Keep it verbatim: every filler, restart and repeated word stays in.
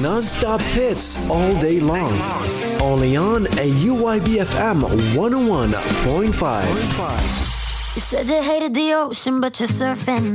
Non-stop hits all day long. Only on a U Y B F M one oh one point five. You said you hated the ocean, but you're surfing